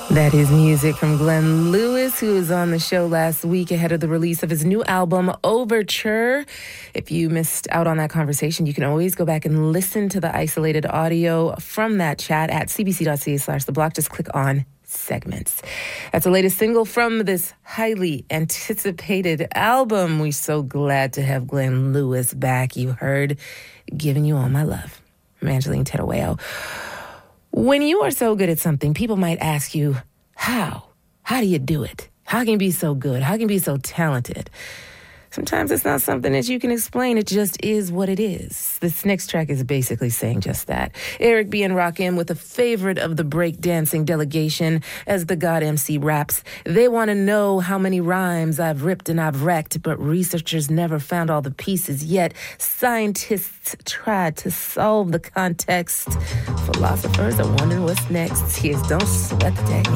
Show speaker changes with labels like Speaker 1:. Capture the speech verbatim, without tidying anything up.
Speaker 1: That is music from Glenn Lewis, who was on the show last week ahead of the release of his new album, Overture. If you missed out on that conversation, you can always go back and listen to the isolated audio from that chat at cbc.ca slash the block. Just click on segments. That's the latest single from this highly anticipated album. We're so glad to have Glenn Lewis back. You heard Giving You All My Love from Angeline Terueo. When you are so good at something, people might ask you, how? How do you do it? How can you be so good? How can you be so talented? Sometimes it's not something that you can explain. It just is what it is. This next track is basically saying just that. Eric B. and Rakim with a favorite of the breakdancing delegation as the God M C raps. They want to know how many rhymes I've ripped and I've wrecked, but researchers never found all the pieces yet. Scientists tried to solve the context. Philosophers are wondering what's next. Here's Don't Sweat the Technique.